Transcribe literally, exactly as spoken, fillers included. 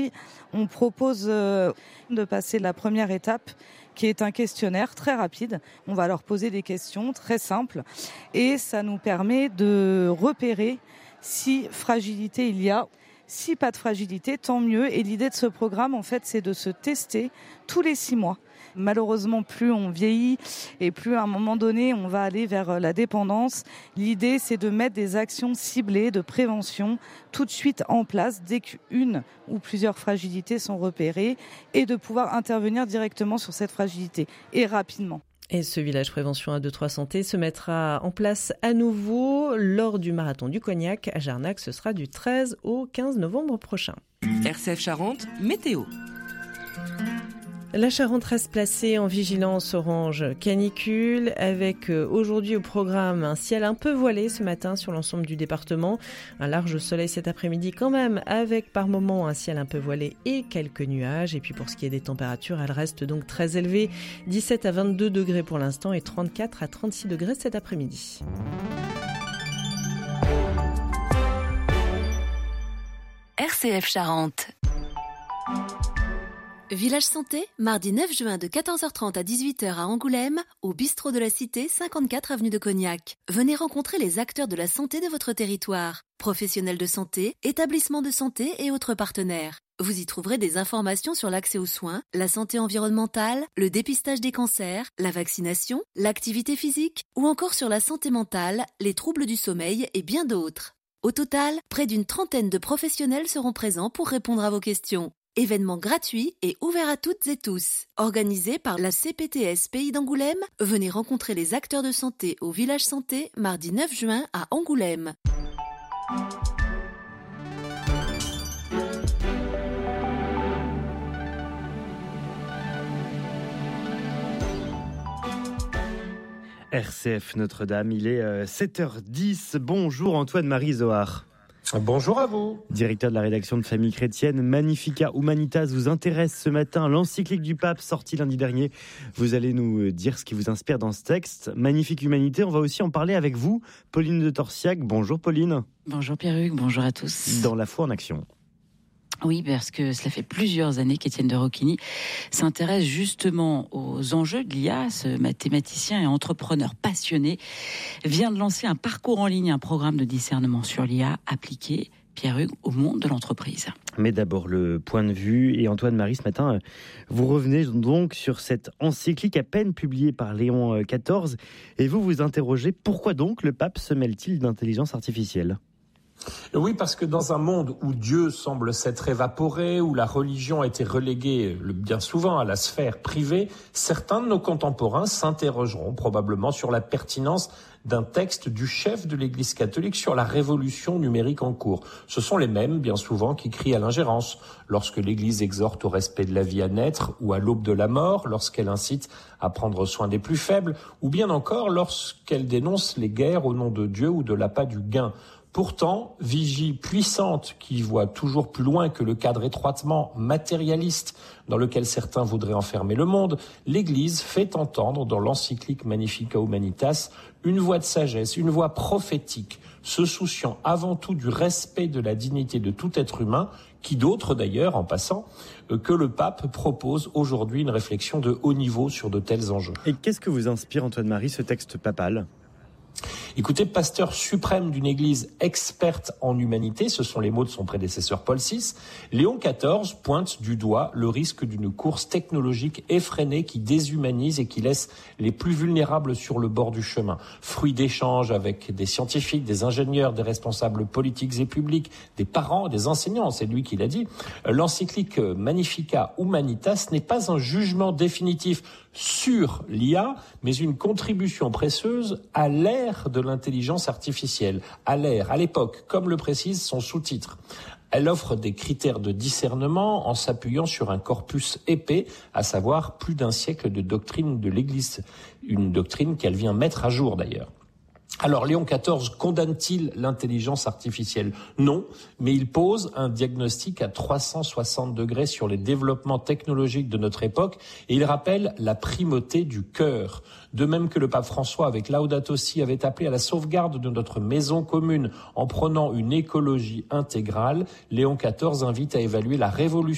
Aujourd'hui, on propose euh, de passer la première étape, qui est un questionnaire très rapide. On va leur poser des questions très simples et ça nous permet de repérer si fragilité il y a. Si pas de fragilité, tant mieux. Et l'idée de ce programme, en fait, c'est de se tester tous les six mois. Malheureusement, plus on vieillit et plus à un moment donné, on va aller vers la dépendance. L'idée, c'est de mettre des actions ciblées de prévention tout de suite en place dès qu'une ou plusieurs fragilités sont repérées et de pouvoir intervenir directement sur cette fragilité et rapidement. Et ce village prévention un deux trois santé se mettra en place à nouveau lors du marathon du Cognac à Jarnac. Ce sera du treize au quinze novembre prochain. R C F Charente, météo. La Charente reste placée en vigilance orange canicule avec aujourd'hui au programme un ciel un peu voilé ce matin sur l'ensemble du département. Un large soleil cet après-midi quand même avec par moments un ciel un peu voilé et quelques nuages. Et puis pour ce qui est des températures, elles restent donc très élevées. dix-sept à vingt-deux degrés pour l'instant et trente-quatre à trente-six degrés cet après-midi. R C F Charente. Village Santé, mardi neuf juin de quatorze heures trente à dix-huit heures à Angoulême, au bistrot de la Cité, cinquante-quatre avenue de Cognac. Venez rencontrer les acteurs de la santé de votre territoire. Professionnels de santé, établissements de santé et autres partenaires. Vous y trouverez des informations sur l'accès aux soins, la santé environnementale, le dépistage des cancers, la vaccination, l'activité physique ou encore sur la santé mentale, les troubles du sommeil et bien d'autres. Au total, près d'une trentaine de professionnels seront présents pour répondre à vos questions. Événement gratuit et ouvert à toutes et tous. Organisé par la C P T S Pays d'Angoulême, venez rencontrer les acteurs de santé au Village Santé, mardi neuf juin à Angoulême. R C F Notre-Dame, il est sept heures dix. Bonjour Antoine-Marie Zohar. Bonjour à vous. Directeur de la rédaction de Famille Chrétienne, Magnificat Humanitas vous intéresse ce matin. L'encyclique du pape sortie lundi dernier. Vous allez nous dire ce qui vous inspire dans ce texte. Magnifique Humanité, on va aussi en parler avec vous, Pauline de Torsiac. Bonjour Pauline. Bonjour Pierre-Hugues, bonjour à tous. Dans la foi en action. Oui, parce que cela fait plusieurs années qu'Étienne de Roquigny s'intéresse justement aux enjeux de l'I A. Ce mathématicien et entrepreneur passionné vient de lancer un parcours en ligne, un programme de discernement sur l'I A appliqué, Pierre-Hugues, au monde de l'entreprise. Mais d'abord le point de vue. Et Antoine-Marie, ce matin, vous revenez donc sur cette encyclique à peine publiée par Léon quatorze. Et vous vous interrogez, pourquoi donc le pape se mêle-t-il d'intelligence artificielle ? Oui, parce que dans un monde où Dieu semble s'être évaporé, où la religion a été reléguée bien souvent à la sphère privée, certains de nos contemporains s'interrogeront probablement sur la pertinence d'un texte du chef de l'Église catholique sur la révolution numérique en cours. Ce sont les mêmes, bien souvent, qui crient à l'ingérence lorsque l'Église exhorte au respect de la vie à naître ou à l'aube de la mort, lorsqu'elle incite à prendre soin des plus faibles, ou bien encore lorsqu'elle dénonce les guerres au nom de Dieu ou de l'appât du gain. Pourtant, vigie puissante qui voit toujours plus loin que le cadre étroitement matérialiste dans lequel certains voudraient enfermer le monde, l'Église fait entendre dans l'encyclique Magnificat Humanitas une voix de sagesse, une voix prophétique, se souciant avant tout du respect de la dignité de tout être humain, qui d'autres d'ailleurs, en passant, que le pape propose aujourd'hui une réflexion de haut niveau sur de tels enjeux. Et qu'est-ce que vous inspire, Antoine-Marie, ce texte papal ? Écoutez, pasteur suprême d'une église experte en humanité, ce sont les mots de son prédécesseur Paul six, Léon quatorze pointe du doigt le risque d'une course technologique effrénée qui déshumanise et qui laisse les plus vulnérables sur le bord du chemin. Fruit d'échanges avec des scientifiques, des ingénieurs, des responsables politiques et publics, des parents, des enseignants, c'est lui qui l'a dit. L'encyclique Magnificat Humanitas n'est pas un jugement définitif sur l'I A, mais une contribution précieuse à l'ère de l'intelligence artificielle, à l'ère, à l'époque, comme le précise son sous-titre. Elle offre des critères de discernement en s'appuyant sur un corpus épais, à savoir plus d'un siècle de doctrine de l'Église, une doctrine qu'elle vient mettre à jour d'ailleurs. Alors, Léon quatorze condamne-t-il l'intelligence artificielle ? Non, mais il pose un diagnostic à trois cent soixante degrés sur les développements technologiques de notre époque et il rappelle la primauté du cœur. De même que le pape François, avec Laudato Si, avait appelé à la sauvegarde de notre maison commune en prenant une écologie intégrale, Léon quatorze invite à évaluer la révolution